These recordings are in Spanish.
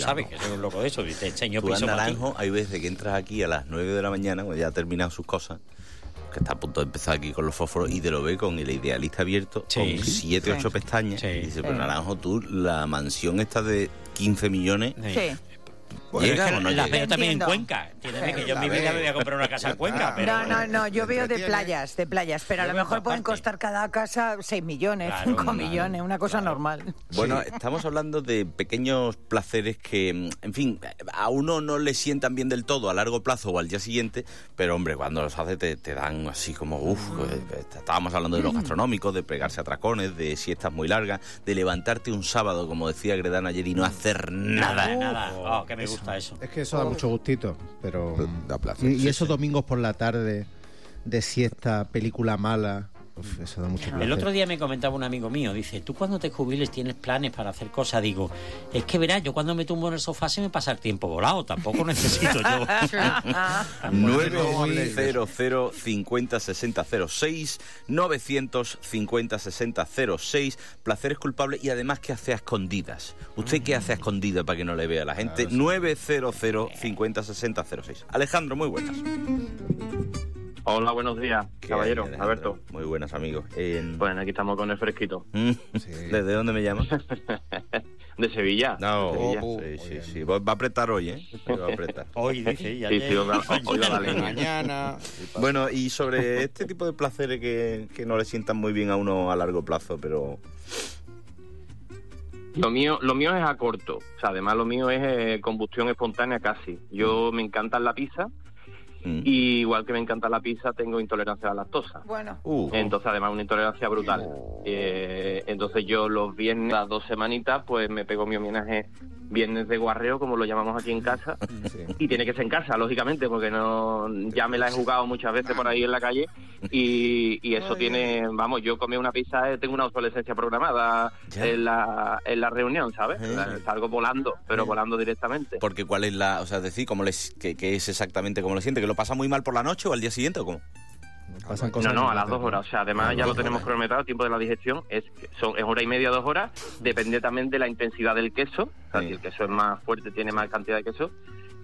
sabes que soy un loco de eso. Y te enseño Tú, piso Naranjo, hay veces que entras aquí a las 9 de la mañana, cuando ya ha terminado sus cosas, que está a punto de empezar aquí con los fósforos, y te lo ve con el Idealista abierto, Sí. con 7, 8 pestañas, Sí. y dice, pero Naranjo, tú, la mansión esta de 15 millones... Sí. ¿Llega o no la llega? veo también en Entiendo. Cuenca. Entiéndeme que yo en mi La vida ve. me voy a comprar una casa en Cuenca. Pero No, yo veo de Entretiene. playas, pero a lo mejor pueden costar cada casa 6 millones, Claro, 5 claro, millones, una cosa normal. Bueno, estamos hablando de pequeños placeres que, en fin, a uno no le sientan bien del todo a largo plazo o al día siguiente, pero hombre, cuando los hace te dan así como, estábamos hablando de los gastronómicos, de pegarse a tracones, de siestas muy largas, de levantarte un sábado, como decía Gredana ayer, y no hacer nada. nada. Oh, que me gusta eso. Es que eso da mucho gustito, pero... Da placer. Y esos domingos por la tarde de siesta, película mala, eso da mucho placer. El otro día me comentaba un amigo mío, dice, tú cuando te jubiles tienes planes para hacer cosas. Digo, es que verás, yo cuando me tumbo en el sofá se me pasa el tiempo volado, tampoco necesito yo. 900 50 60 06, 950 60 06, placeres culpables y además que hace a escondidas. ¿Usted qué hace a escondidas para que no le vea la gente? 900 50 60 06. Alejandro, muy buenas. Hola, buenos días, caballero, Alejandro? Alberto. Muy buenas, amigos. Pues aquí estamos con el fresquito. ¿Desde dónde me llamas? De Sevilla. No, de Sevilla. sí. Va a apretar hoy, ¿eh? Hoy va a apretar. Hoy dice, ya Sí, hoy va la línea. Mañana. Bueno, y sobre este tipo de placeres que no le sientan muy bien a uno a largo plazo, pero... Lo mío es a corto. O sea, además lo mío es combustión espontánea casi. Yo me encanta la pizza. Y igual que me encanta la pizza, tengo intolerancia a la lactosa. Bueno. Entonces, además, una intolerancia brutal. Entonces, yo los viernes, las 2 semanitas, pues me pego mi homenaje viernes de guarreo, como lo llamamos aquí en casa. Y tiene que ser en casa, lógicamente, porque no ya me la he jugado muchas veces por ahí en la calle. Y eso tiene, vamos, yo comí una pizza, tengo una obsolescencia programada en la reunión, ¿sabes? Salgo volando, pero volando directamente. Porque ¿cuál es la...? O sea, decir, ¿qué es exactamente cómo lo siente? ¿Que lo pasa muy mal por la noche o al día siguiente o cómo? Pasan cosas No, a muy las 2 rápido. horas. O sea, además ya lo tenemos cronometrado, el tiempo de la digestión es 1:30, 2 horas. Depende también de la intensidad del queso. O sea, si el queso es más fuerte, tiene más cantidad de queso.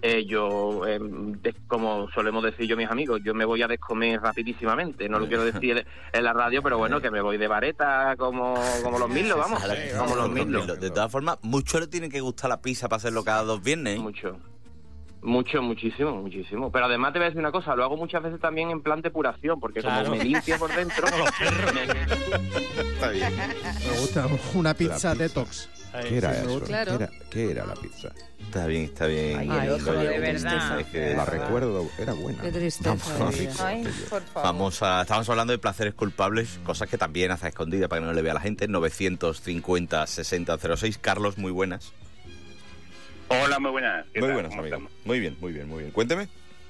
Como solemos decir yo, mis amigos, yo me voy a descomer rapidísimamente. No lo quiero decir en la radio, pero bueno, que me voy de vareta como los Milos, vamos. Como los Milos. De todas formas, mucho le tiene que gustar la pizza para hacerlo cada 2 viernes, ¿eh? Muchísimo. Pero además te voy a decir una cosa, lo hago muchas veces también en plan depuración, porque Claro. como me limpio por dentro... Está bien. Me gusta una pizza pizza. detox. ¿Qué era eso? Claro. ¿Qué era la pizza? Está bien. Ay, el ojo, de verdad. Es que La recuerdo, era buena. Qué tristeza. Vamos. de vida. Ay, por favor. Estamos hablando de placeres culpables, cosas que también hace a escondida para que no le vea la gente. 950 60 06. Carlos, muy buenas. Hola, muy buenas. ¿Qué Muy tal? buenas, ¿Cómo amigo. estamos? Muy bien. Cuénteme.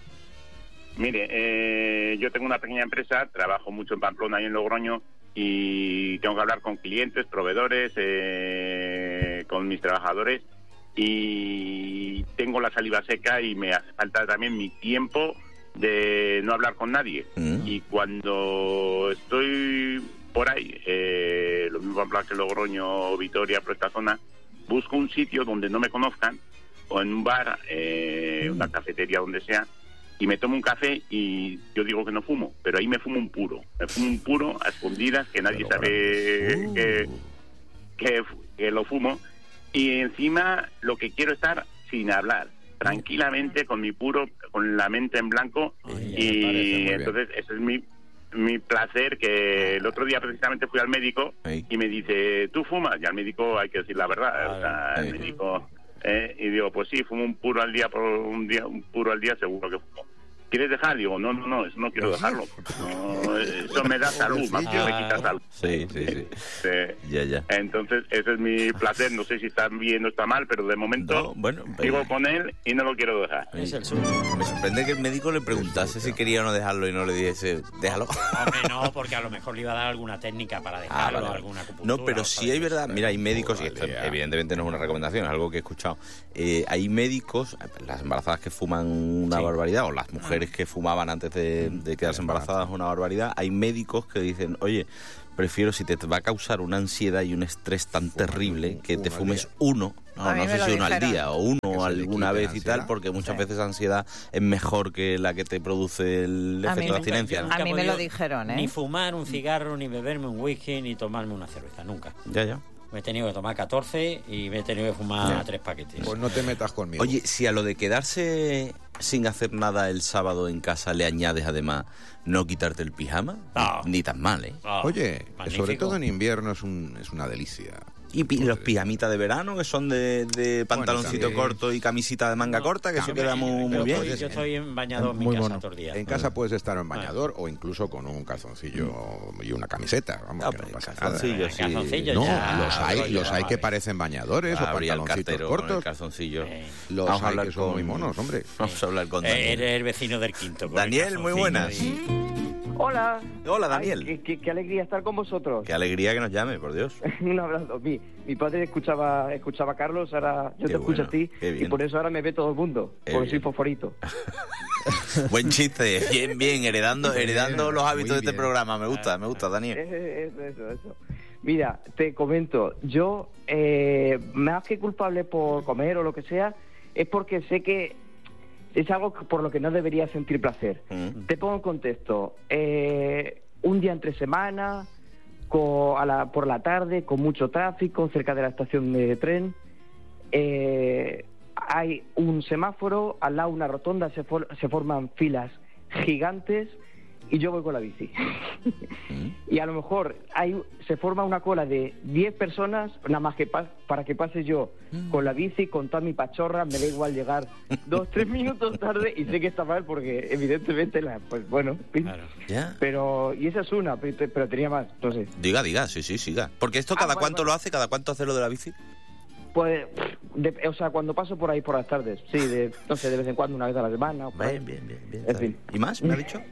Mire, yo tengo una pequeña empresa, trabajo mucho en Pamplona y en Logroño y tengo que hablar con clientes, proveedores, con mis trabajadores y tengo la saliva seca y me hace falta también mi tiempo de no hablar con nadie. Y cuando estoy por ahí, lo mismo Pamplona que Logroño, Vitoria, por esta zona, busco un sitio donde no me conozcan, o en un bar, una cafetería, donde sea, y me tomo un café y yo digo que no fumo, pero ahí me fumo un puro. Me fumo un puro a escondidas, que nadie sabe que lo fumo. Y encima lo que quiero es estar sin hablar, tranquilamente, con mi puro, con la mente en blanco. Y entonces ese es mi placer, que el otro día precisamente fui al médico y me dice, ¿tú fumas? Y al médico hay que decir la verdad. O sea, el médico... y digo, pues sí, fumo un puro al día, un puro al día seguro que fumo. ¿Quieres dejar? Digo, no, eso no quiero dejarlo. No, eso me da salud, más que me quita salud. Sí. Ya. Entonces, ese es mi placer. No sé si está bien o está mal, pero de momento No, bueno, sigo con él y no lo quiero dejar. Es el suyo. Me sorprende que el médico le preguntase si quería o no dejarlo y no le dijese, déjalo. Hombre, no, porque a lo mejor le iba a dar alguna técnica para dejarlo, Vale. alguna acupuntura. No, pero sí hay verdad. Mira, hay médicos, y esto evidentemente no es una recomendación, es algo que he escuchado. Hay médicos, las embarazadas que fuman una barbaridad, o las mujeres que fumaban antes de quedarse embarazadas una barbaridad. Hay médicos que dicen, oye, prefiero, si te va a causar una ansiedad y un estrés tan terrible, que te fumes uno, A mí no me sé lo si uno al dijeron. día o uno Que se le alguna quite vez y tal, ansiedad. porque muchas veces la ansiedad es mejor que la que te produce el A mí efecto de me- abstinencia, ¿no? A mí me lo he podido dijeron, ¿eh? Ni fumar un cigarro, ni beberme un whisky, ni tomarme una cerveza, nunca. Ya. Me he tenido que tomar 14 y me he tenido que fumar 3 paquetes. Pues no te metas conmigo. Oye, si a lo de quedarse sin hacer nada el sábado en casa le añades además no quitarte el pijama, No. ni tan mal, ¿eh? Ah, Oye, magnífico. sobre todo en invierno es una delicia. Y los pijamitas de verano, que son de pantaloncito también. corto y camisita de manga corta, que eso queda muy Yo bien. estoy- Yo estoy bañado en mi Muy casa mono. todos los días. En casa puedes estar en bañador o incluso con un calzoncillo y una camiseta. Vamos, Ah, que no pero pasa calzoncillo, nada. sí. Calzoncillo No, ya, los hay que vale. parecen bañadores o Abría el pantaloncitos cartero con el cortos. calzoncillo. Los Vamos a hay hablar que son muy monos, hombre. Vamos a hablar con Daniel. Eres el vecino del quinto. con el Daniel, muy calzoncillo buenas. Hola. Hola, Daniel. Ay, qué alegría estar con vosotros. Qué alegría que nos llame, por Dios. Un abrazo. Mi padre escuchaba a Carlos, ahora yo Qué te escucho bueno, a ti qué bien. y por eso ahora me ve todo el mundo, Qué porque bien. soy fosforito. Buen chiste, bien, heredando los hábitos de este bien. programa. Me gusta, Daniel. Eso. Mira, te comento, yo más que culpable por comer o lo que sea, es porque sé que es algo por lo que no debería sentir placer. Te pongo en contexto. Un día entre semana, por la tarde, con mucho tráfico, cerca de la estación de tren, hay un semáforo, al lado una rotonda, se forman filas gigantes y yo voy con la bici. Y a lo mejor se forma una cola de 10 personas, nada más que para que pase yo con la bici, con toda mi pachorra, me da igual llegar 2-3 minutos tarde y sé que está mal porque evidentemente, pues bueno, Claro. ¿Ya? pero, y esa es una, pero tenía más, no sé. Diga, sí, siga. Porque esto cada vale, cuánto vale. lo hace, cada cuánto hace lo de la bici. Pues, o sea, cuando paso por ahí por las tardes, sí, no sé, de vez en cuando, una vez a la semana. O por ahí. Bien. En está fin. bien. ¿Y más, me ha dicho?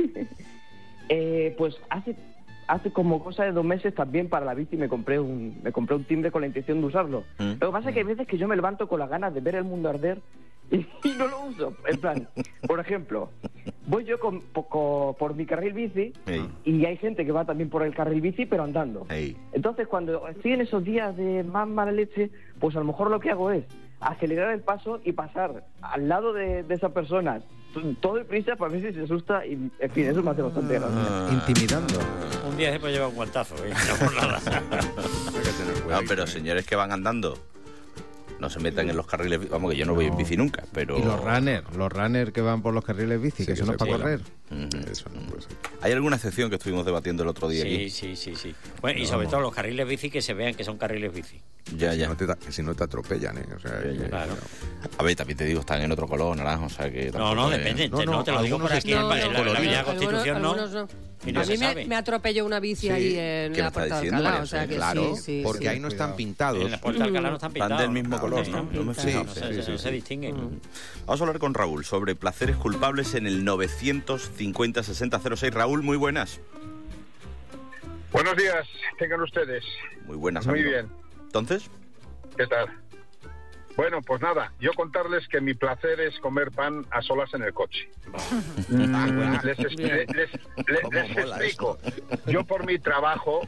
Pues hace como cosa de 2 meses también para la bici me compré un timbre con la intención de usarlo. Lo que pasa es que hay veces que yo me levanto con las ganas de ver el mundo arder y no lo uso. En plan, por ejemplo, voy yo por mi carril bici Ey. y hay gente que va también por el carril bici pero andando. Ey. Entonces cuando estoy en esos días de más mala leche, pues a lo mejor lo que hago es acelerar el paso y pasar al lado de esa persona todo deprisa para ver si se asusta y, en fin, eso me hace bastante gracia. Intimidando. Un día después lleva un guantazo, no por nada. Hay que tener No, cuidado. pero señores que van andando, no se metan en los carriles. Vamos, que yo no voy en bici nunca, pero. Y los runners que van por los carriles bici, Sí, que eso no es se para cuelan. correr. Eso no puede ser. Hay alguna excepción que estuvimos debatiendo el otro día aquí. Sí. Bueno, y sobre todo los carriles bici que se vean que son carriles bici. Ya. Que si no te atropellan, ¿eh? O sea, Claro. A ver, también te digo, están en otro color, naranja, o sea que. No, tampoco es- depende. No, No, te lo digo algunos por aquí en No, la no, Avenida Constitución, ¿no? algunos no. Y no A se mí sabe. me atropelló una bici ahí en ¿qué me la está Puerta de diciendo, Alcalá, María o sea que claro, sí, porque sí. ahí no están pintados. En la Puerta de Alcalá no están pintados. Van del mismo ¿no? color, Están ¿no? No me pintados, fijo. no se- no se distinguen. Vamos a hablar con Raúl sobre placeres culpables en el 950-6006. Raúl, muy buenas. Buenos días, tengan ustedes. Muy buenas, Muy amigo. bien, Entonces, ¿qué tal? Bueno, pues nada, yo contarles que mi placer es comer pan a solas en el coche. Les explico. Yo por mi trabajo,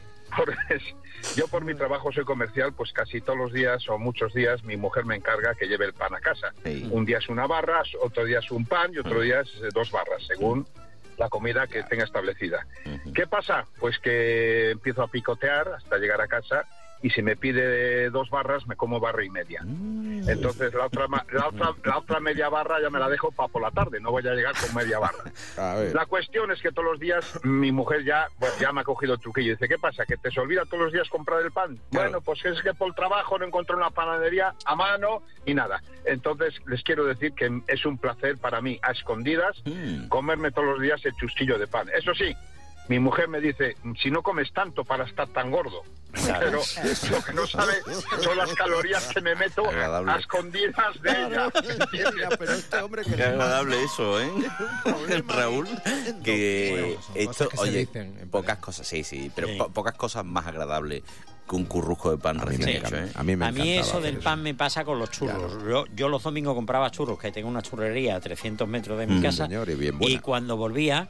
soy comercial, pues casi todos los días o muchos días mi mujer me encarga que lleve el pan a casa. Sí. Un día es una barra, otro día es un pan y otro día es 2 barras, según la comida que tenga establecida. ¿Qué pasa? Pues que empiezo a picotear hasta llegar a casa y si me pide 2 barras me como 1,5 barras. Entonces la otra media barra ya me la dejo para por la tarde, no voy a llegar con media barra. A ver. La cuestión es que todos los días mi mujer ya me ha cogido el truquillo. Dice, ¿qué pasa? ¿Que te se olvida todos los días comprar el pan? Claro. Bueno, pues es que por el trabajo no encontré una panadería a mano y nada. Entonces les quiero decir que es un placer para mí, a escondidas, comerme todos los días el chusquillo de pan. Eso sí, mi mujer me dice, si no comes tanto para estar tan gordo. Pero lo que no sabe son las calorías que me meto Agradable. a escondidas de ella. Mira, pero este hombre que qué agradable eso, ¿eh? Raúl, que Bueno, son esto, cosas que se oye, dicen, en pocas cosas, sí, pero Sí. pocas cosas más agradables que un currujo de pan A mí recién me hecho, encanta. ¿eh? A mí me A mí encantaba eso hacer del pan me pasa con los churros. Yo los domingos compraba churros, que tengo una churrería a 300 metros de mi casa. señor, y bien buena. Y cuando volvía,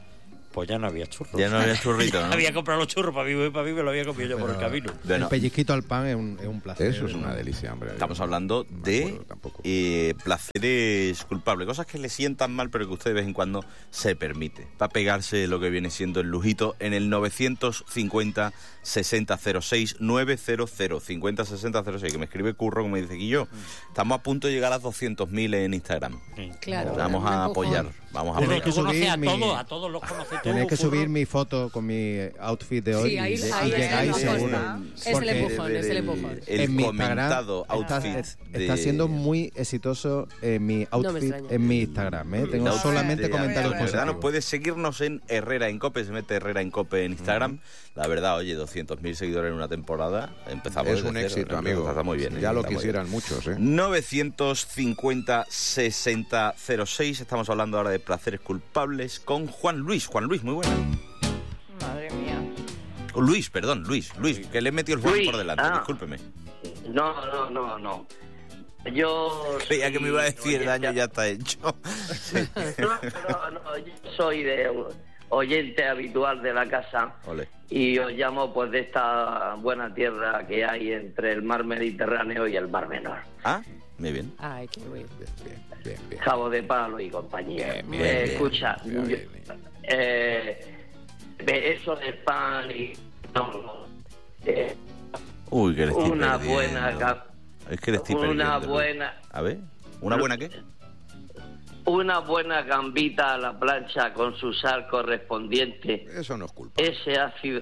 Pues ya no había churros. Ya no había churrito, ¿no? Había comprado los churros para mí me lo había comido yo por el camino. Bueno, el pellizquito al pan es un placer. Eso es una delicia, hombre. estamos hablando de placeres culpables, cosas que le sientan mal, pero que usted de vez en cuando se permite. Para pegarse lo que viene siendo el lujito en el 950 6006 900 50 6006, que me escribe Curro, como dice Guillo. Estamos a punto de llegar a las 200.000 en Instagram. Claro. Vamos a apoyar. Vamos a Pero apoyar. tú conoces a subir todos, a todos los conoces todos. Tenéis que Curro. subir mi foto con mi outfit de hoy Sí, ahí y llegáis está, seguro. es el Porque empujón, es el empujón. El en mi comentado Instagram outfit está siendo muy exitoso mi outfit extraña. en mi Instagram. Tengo outfit solamente de comentarios Antonio Verdano. positivos. Puedes seguirnos en Herrera en Cope, se mete Herrera en Cope en Instagram. La verdad, oye, 200.000 seguidores en una temporada. Empezamos Es un desde cero, éxito, ¿no? amigo. Está muy bien. Ya lo está muy quisieran bien. muchos, ¿eh? 950 6006. Estamos hablando ahora de placeres culpables con Juan Luis. Juan Luis, muy buena. Madre mía. Luis, perdón, Luis, que le he metido el Juan Luis, por delante, discúlpeme. No. Yo Creía que me iba a decir, el soy daño ya está hecho. No, yo soy de oyente habitual de la casa. Ole. Y os llamo pues de esta buena tierra que hay entre el mar Mediterráneo y el mar Menor. Ah, muy bien. Ay, qué bueno. Bien. Cabo de Palo y compañía. Bien. Escucha, Bien. eso del pan y Uy, que le estoy una perdiendo. buena Es que le estoy una perdiendo. buena A ver, ¿una buena qué? una buena gambita a la plancha con su sal correspondiente. Eso no es culpa. Ese ácido,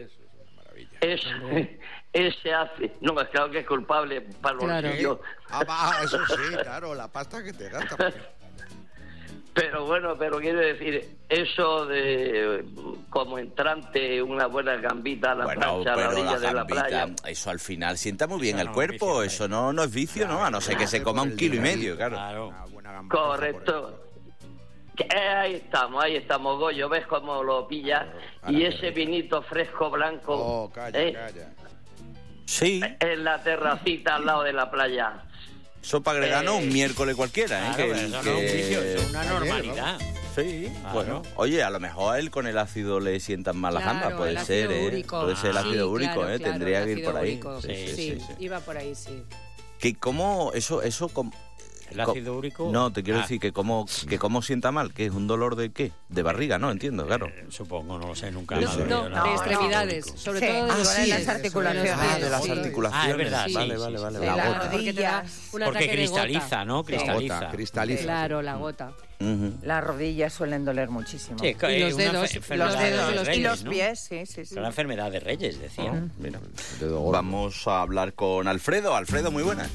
ese ácido, no, es claro que es culpable para los Claro. bolsillos. Eso sí, claro, la pasta que te gasta. Pero bueno, quiero decir, eso de como entrante, una buena gambita a la plancha a la orilla de la playa. Eso al final sienta muy bien Eso el no es cuerpo, vicio, eso no es vicio, ¿no? A no ser que se coma 1,5 kilos, claro. Claro. Correcto. Ahí estamos, Goyo, ves cómo lo pillas. Y ese vinito fresco blanco Oh, calla. Sí, en la terracita al lado de la playa. sopa Gregano un miércoles cualquiera, ¿eh? Claro, eso no es un vicio, eso es una Ayer, normalidad. Sí, Claro. bueno. Oye, a lo mejor a él con el ácido le sientan mal las Claro, gambas, puede el ser, ácido ¿eh? úrico. Puede ser el ácido Sí, úrico, claro, ¿eh? claro, Tendría el que ir ácido por ahí. úrico. Sí, iba por ahí, sí. Que cómo, eso, El ácido úrico. No, te quiero decir que cómo sienta mal, que es un dolor de qué, de barriga, ¿no? Entiendo, claro. Supongo, no lo sé, nunca No, me ha no, dolido nada. de extremidades, sobre Sí, todo de los sí, pies, las articulaciones. sobre los pies, de las sí. articulaciones. Ah, es verdad, sí, vale, sí, vale, sí, vale. sí. La La gota. Porque te da un Porque ataque de cristaliza, gota. ¿no? Cristaliza. Cristaliza. Claro, la gota. Ujú. Las rodillas suelen doler muchísimo. Sí, es que Y es los una dedos, enfermedad los dedos de de los Reyes, Y los ¿no? pies, sí. Es una enfermedad de Reyes, decía. Mira. Dedo gordo. Vamos a hablar con Alfredo. Alfredo, muy buenas.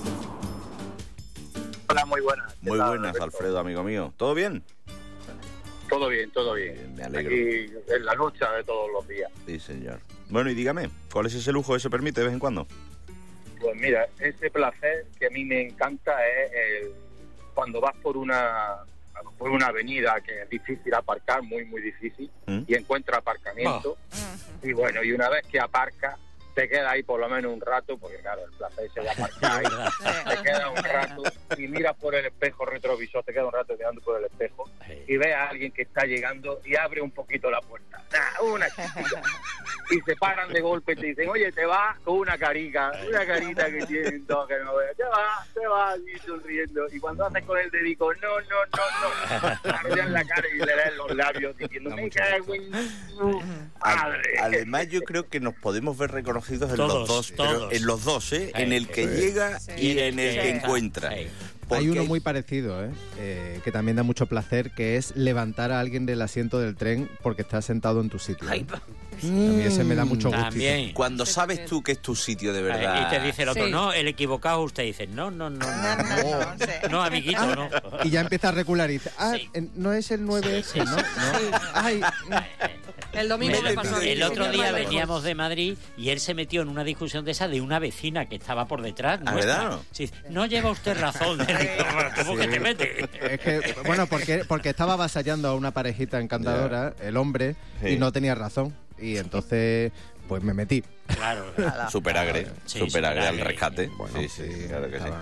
Hola, muy buenas. Muy buenas, Alfredo, amigo mío. ¿Todo bien? Todo bien. Me alegro. Aquí en la lucha de todos los días. Sí, señor. Bueno, y dígame, ¿cuál es ese lujo que se permite de vez en cuando? Pues mira, ese placer que a mí me encanta es cuando vas por una avenida que es difícil aparcar, muy difícil, y encuentras aparcamiento. Y bueno, y una vez que aparcas, te quedas ahí por lo menos un rato, porque claro, el placer se de aparcar ahí, te quedas un rato y miras por el espejo retrovisor, te quedas un rato mirando por el espejo y ves a alguien que está llegando y abre un poquito la puerta. Una chiquita. Y se paran de golpe y te dicen, oye, te vas con una carita que tienen todos que no veas. Te vas, y sonriendo. Y cuando haces con el dedico, no, arrollan la cara y le dan los labios diciendo, me cago en tu madre. Además, yo creo que nos podemos ver reconocidos en Todos, los dos. Pero todos. en los dos, ¿eh? En el que Sí. llega y en el que encuentra. Sí. Porque Hay uno muy parecido, que también da mucho placer, que es levantar a alguien del asiento del tren porque está sentado en tu sitio. Ay, A mí ese me da mucho gusto. También. Cuando sabes tú que es tu sitio de verdad. Y te dice el otro, Sí. no, el equivocado, usted dice, no, no, amiguito, no. Y ya empieza a recular y dice, Sí. no es el 9 ese, ¿no? Ay, El domingo me pasó a mí. El otro día Más lejos. veníamos de Madrid y él se metió en una discusión de esa de una vecina que estaba por detrás. ¿Ah, nuestra. verdad? Sí, no lleva usted razón. Digo, "Bueno, ¿cómo que te mete? es que, bueno, porque estaba avasallando a una parejita encantadora, el hombre, Sí. y no tenía razón. Y entonces, pues me metí. Claro. Superagre, Sí, superagre al superagre. rescate. Bueno, sí, claro que sí. estaba-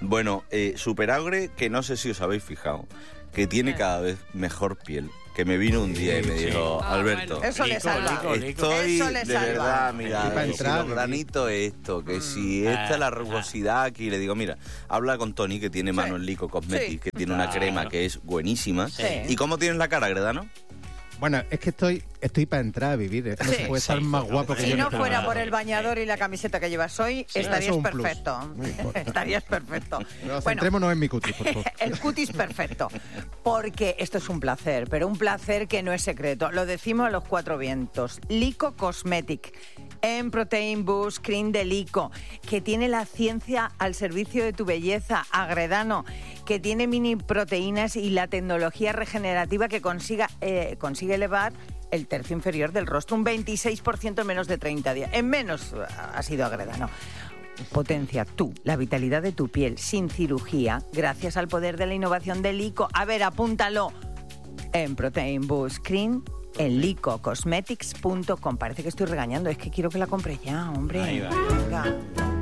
Bueno, Superagre, que no sé si os habéis fijado, que tiene cada vez mejor piel. Que me vino un día y me dijo, Alberto, bueno. Eso le salva. estoy Eso le de salva. verdad, mira, Para si entrar, los granitos esto, que si esta es la rugosidad aquí, le digo, mira, habla con Tony, que tiene mano en Lico Cosmetics, Sí. que tiene una crema que es buenísima. Sí. ¿Y cómo tienes la cara, Gredano? Bueno, es que estoy para entrar a vivir. No Sí. se puede estar más guapo que Si yo. no en este fuera momento. por el bañador y la camiseta que llevas hoy, estarías eso es un plus. perfecto. No importa. Estarías perfecto. Pero Bueno, centrémonos en mi cutis, por favor. el cutis perfecto. Porque esto es un placer, pero un placer que no es secreto. Lo decimos a los cuatro vientos. Lico Cosmetic, en Protein Boost Cream de Lico, que tiene la ciencia al servicio de tu belleza. Agredano, que tiene mini proteínas y la tecnología regenerativa que consigue elevar el tercio inferior del rostro un 26% en menos de 30 días. En menos ha sido Agredano. Potencia tú la vitalidad de tu piel sin cirugía gracias al poder de la innovación de Lico. A ver, apúntalo. En Protein Boost Cream, en licocosmetics.com. Parece que estoy regañando, es que quiero que la compre ya, hombre. Ahí va. Venga.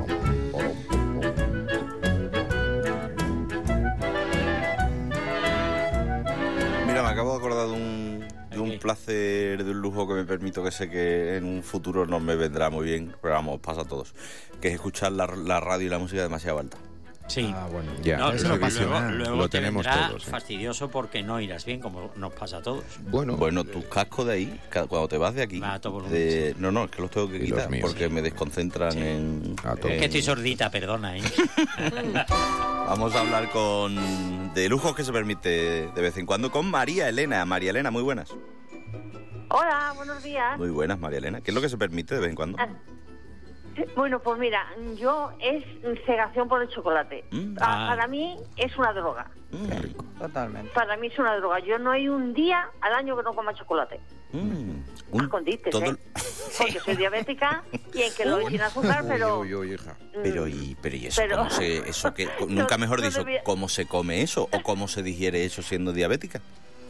Mira, me acabo de acordar de un placer, de un lujo que me permito, que sé que en un futuro no me vendrá muy bien, pero vamos, pasa a todos, que es escuchar la radio y la música demasiado alta. Sí. Ah, bueno. Ya, No, eso luego, es visionar. luego Lo te tenemos vendrá todos. fastidioso porque no irás bien, como nos pasa a todos. Bueno, tus cascos de ahí, cuando te vas de aquí, Va a todo volumen, no, es que los tengo que Y los quitar míos. porque me desconcentran en... A todo. Es que estoy sordita, perdona, ¿eh? Vamos a hablar de lujos que se permite de vez en cuando con María Elena. María Elena, muy buenas. Hola, buenos días. Muy buenas, María Elena. ¿Qué es lo que se permite de vez en cuando? Bueno, pues mira, yo es cegación por el chocolate. Para mí es una droga. Totalmente. Para mí es una droga. Yo no hay un día al año que no coma chocolate. A escondites, todo ¿eh? Porque soy diabética y en que lo doy sin azúcar, pero... Uy, hija. Pero y eso, Pero- ¿cómo se, eso que, nunca mejor no dicho, debía- ¿cómo se come eso o cómo se digiere eso siendo diabética?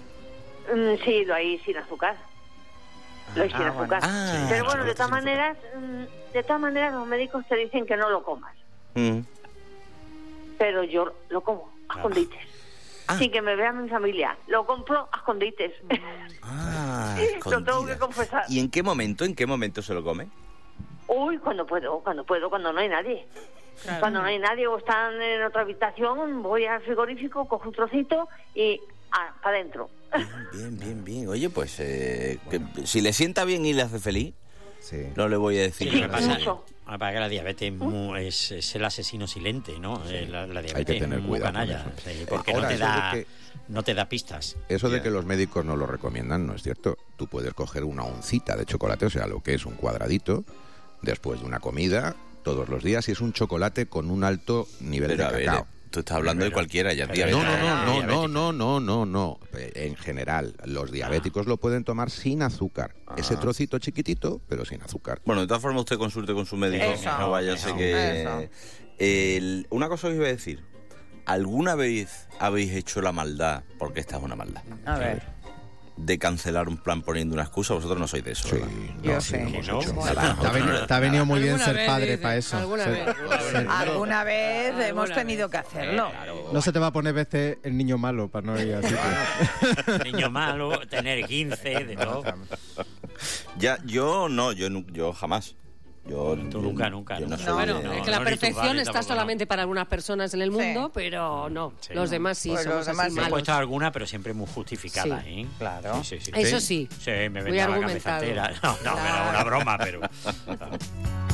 Sí, lo hay sin azúcar. Lo hay sin azúcar. Ah, pero bueno, de chocolate todas maneras los médicos te dicen que no lo comas. Mm. Pero yo lo como a escondites. Sin que me vea mi familia. Lo compro a escondites. Ah, Lo tengo que escondida. confesar. ¿Y en qué momento se lo come? Uy, cuando puedo, cuando no hay nadie. Cuando no hay nadie o están en otra habitación, voy al frigorífico, cojo un trocito y para adentro. Bien. Oye, pues si le sienta bien y le hace feliz, no le voy a decir Sí, nada. mucho. Para que la diabetes es el asesino silente, ¿no? La diabetes Hay que tener es muy cuidado con canalla, eso. sí, porque Ahora, no te da pistas. Eso de que los médicos no lo recomiendan no es cierto. Tú puedes coger una oncita de chocolate, o sea, lo que es un cuadradito, después de una comida, todos los días, y es un chocolate con un alto nivel Pero, de a ver, cacao. tú estás hablando de cualquiera, ya es No, diabética. no. En general, los diabéticos lo pueden tomar sin azúcar. Ese trocito chiquitito, pero sin azúcar. Bueno, de todas formas, usted consulte con su médico. Eso, No vaya a ser que... eso. Una cosa que os iba a decir. ¿Alguna vez habéis hecho la maldad, porque esta es una maldad, A ver. de cancelar un plan poniendo una excusa? Vosotros no sois de eso, ¿verdad? Yo sí. hemos hecho. Te ha venido muy bien Alguna ser vez, padre dice, para eso. alguna Ser- vez. ser- Alguna vez hemos tenido que hacerlo. No se te va a poner veces el niño malo para no ir así. Niño malo, tener 15, de todo. Yo jamás. Tú nunca. yo no No. soy Bueno, de- es que la no, ni tu perfección padre está tampoco, solamente para algunas personas en el mundo, Sí. pero no. Sí, Los no. demás sí Pues somos los demás así sí. Me he malos. puesto alguna, pero siempre muy justificada, Sí. ¿eh? Claro. Sí. Eso sí. Sí, me Muy vendía la cabeza argumentado. entera. No, Claro. era una broma, pero...